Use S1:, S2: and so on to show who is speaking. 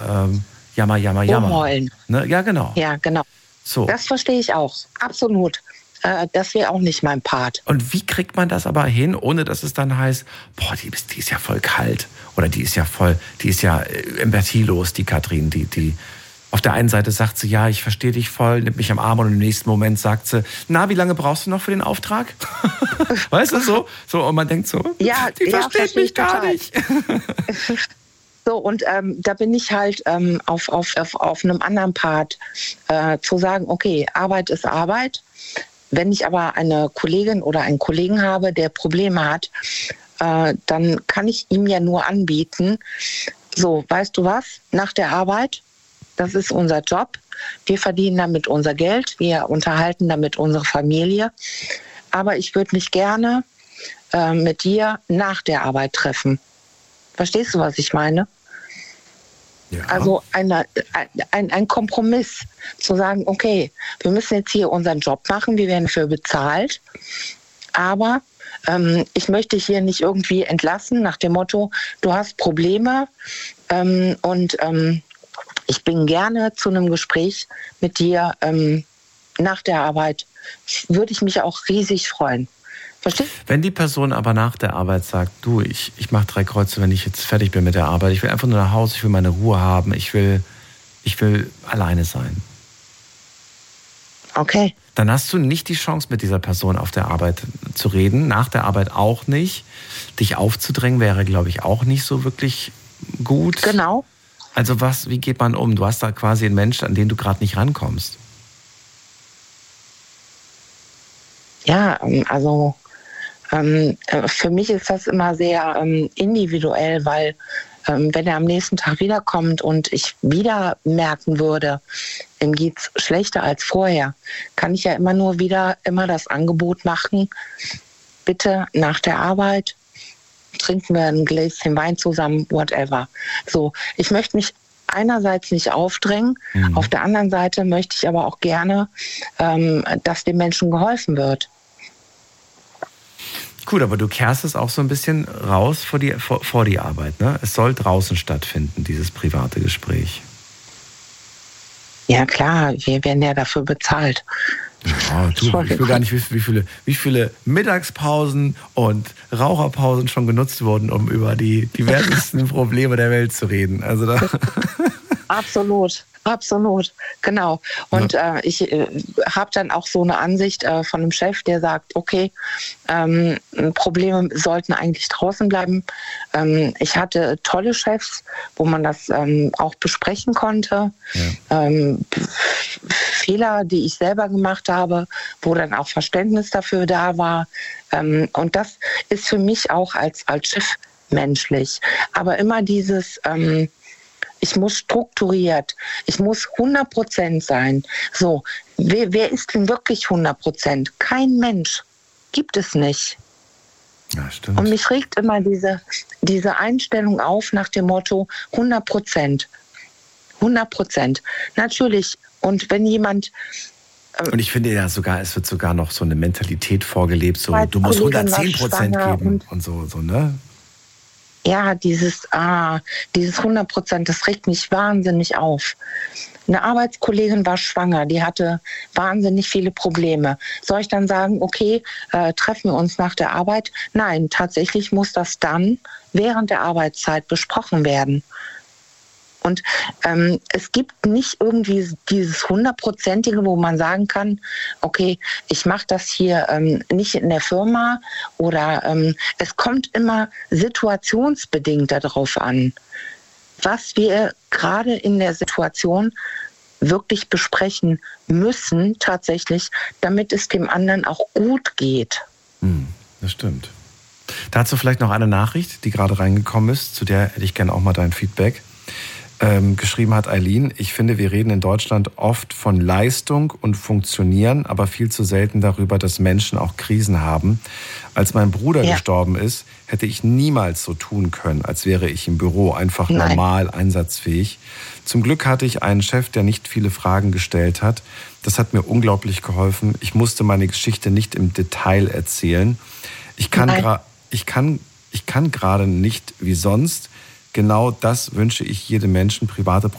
S1: Jammer, Jammer, Jammer.
S2: Rumheulen.
S1: Ne? Ja, genau.
S2: Ja, genau.
S1: So.
S2: Das verstehe ich auch. Absolut. Das wäre auch nicht mein Part.
S1: Und wie kriegt man das aber hin, ohne dass es dann heißt, boah, die ist ja voll kalt. Oder die ist ja empathielos, die Katrin. Die auf der einen Seite sagt sie, ja, ich verstehe dich voll, nimmt mich am Arm, und im nächsten Moment sagt sie, na, wie lange brauchst du noch für den Auftrag? Weißt du, so? Und man denkt so,
S2: ja,
S1: die versteht mich gar
S2: total.
S1: nicht.
S2: So, und da bin ich halt auf einem anderen Part, zu sagen, okay, Arbeit ist Arbeit. Wenn ich aber eine Kollegin oder einen Kollegen habe, der Probleme hat, dann kann ich ihm ja nur anbieten, so, weißt du was, nach der Arbeit, das ist unser Job, wir verdienen damit unser Geld, wir unterhalten damit unsere Familie, aber ich würde mich gerne mit dir nach der Arbeit treffen. Verstehst du, was ich meine?
S1: Ja.
S2: Also ein Kompromiss, zu sagen, okay, wir müssen jetzt hier unseren Job machen, wir werden dafür bezahlt, aber ich möchte dich hier nicht irgendwie entlassen nach dem Motto, du hast Probleme und ich bin gerne zu einem Gespräch mit dir nach der Arbeit. Würde ich mich auch riesig freuen. Verstehst?
S1: Wenn die Person aber nach der Arbeit sagt, du, ich mache 3 Kreuze, wenn ich jetzt fertig bin mit der Arbeit, ich will einfach nur nach Hause, ich will meine Ruhe haben, ich will alleine sein.
S2: Okay.
S1: Dann hast du nicht die Chance, mit dieser Person auf der Arbeit zu reden, nach der Arbeit auch nicht. Dich aufzudrängen wäre, glaube ich, auch nicht so wirklich gut.
S2: Genau.
S1: Also wie geht man um? Du hast da quasi einen Menschen, an den du gerade nicht rankommst.
S2: Ja, also für mich ist das immer sehr individuell, weil wenn er am nächsten Tag wiederkommt und ich wieder merken würde, ihm geht's schlechter als vorher, kann ich ja immer das Angebot machen, bitte nach der Arbeit trinken wir ein Gläschen Wein zusammen, whatever. So, ich möchte mich einerseits nicht aufdrängen, auf der anderen Seite möchte ich aber auch gerne, dass dem Menschen geholfen wird.
S1: Gut, aber du kehrst es auch so ein bisschen raus vor die Arbeit, ne? Es soll draußen stattfinden, dieses private Gespräch.
S2: Ja klar, wir werden ja dafür bezahlt.
S1: Ja, ich will gar nicht wissen, wie viele Mittagspausen und Raucherpausen schon genutzt wurden, um über die diversesten Probleme der Welt zu reden. Also da
S2: Absolut, genau. Und ich habe dann auch so eine Ansicht von einem Chef, der sagt, okay, Probleme sollten eigentlich draußen bleiben. Ich hatte tolle Chefs, wo man das auch besprechen konnte. Ja. Fehler, die ich selber gemacht habe, wo dann auch Verständnis dafür da war. Und das ist für mich auch als Chef menschlich. Aber immer dieses ich muss strukturiert, ich muss 100% sein. So, wer ist denn wirklich 100%? Kein Mensch. Gibt es nicht.
S1: Ja, stimmt.
S2: Und mich regt immer diese Einstellung auf nach dem Motto 100%. 100%. Natürlich. Und wenn jemand...
S1: Und ich finde ja sogar, es wird sogar noch so eine Mentalität vorgelebt, so du musst 110% geben und so, ne?
S2: Ja, dieses 100%, das regt mich wahnsinnig auf. Eine Arbeitskollegin war schwanger, die hatte wahnsinnig viele Probleme. Soll ich dann sagen, okay, treffen wir uns nach der Arbeit? Nein, tatsächlich muss das dann während der Arbeitszeit besprochen werden. Und es gibt nicht irgendwie dieses 100%ige, wo man sagen kann, okay, ich mache das hier nicht in der Firma oder es kommt immer situationsbedingt darauf an, was wir gerade in der Situation wirklich besprechen müssen tatsächlich, damit es dem anderen auch gut geht.
S1: Das stimmt. Dazu vielleicht noch eine Nachricht, die gerade reingekommen ist, zu der hätte ich gerne auch mal dein Feedback. Geschrieben hat Eileen, ich finde, wir reden in Deutschland oft von Leistung und Funktionieren, aber viel zu selten darüber, dass Menschen auch Krisen haben. Als mein Bruder gestorben ist, hätte ich niemals so tun können, als wäre ich im Büro einfach normal einsatzfähig. Zum Glück hatte ich einen Chef, der nicht viele Fragen gestellt hat. Das hat mir unglaublich geholfen. Ich musste meine Geschichte nicht im Detail erzählen. Ich kann gerade nicht wie sonst. Genau das wünsche ich jedem Menschen, private